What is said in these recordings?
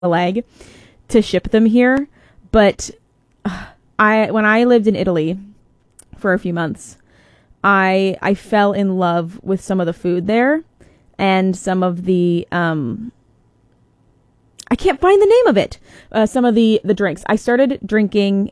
leg to ship them here. But when I lived in Italy for a few months, I fell in love with some of the food there and some of the I can't find the name of it. Some of the drinks. I started drinking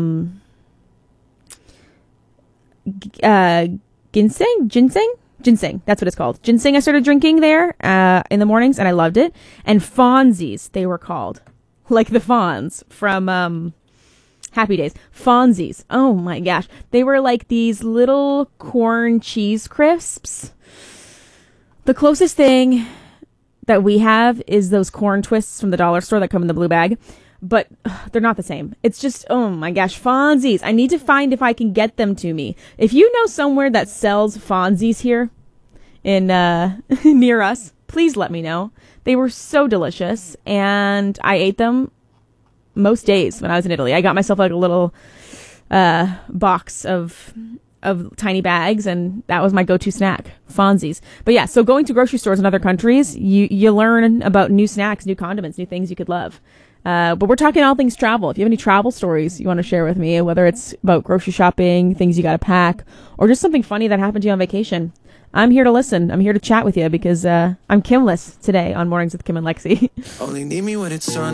ginseng. That's what it's called. Ginseng. I started drinking there in the mornings, and I loved it. And Fonzies, they were called, like the Fonz from Happy Days. Fonzies. Oh my gosh, they were like these little corn cheese crisps. The closest thing that we have is those corn twists from the dollar store that come in the blue bag. But they're not the same. It's just, oh my gosh, Fonzies. I need to find if I can get them to me. If you know somewhere that sells Fonzies here in near us, please let me know. They were so delicious, and I ate them most days when I was in Italy. I got myself like a little box of tiny bags, and that was my go-to snack, Fonzies. But yeah, so going to grocery stores in other countries, you learn about new snacks, new condiments, new things you could love. But we're talking all things travel. If you have any travel stories you want to share with me, whether it's about grocery shopping, things you got to pack, or just something funny that happened to you on vacation, I'm here to listen. I'm here to chat with you because I'm Kimless today on Mornings with Kim and Lexi. Only need me when it's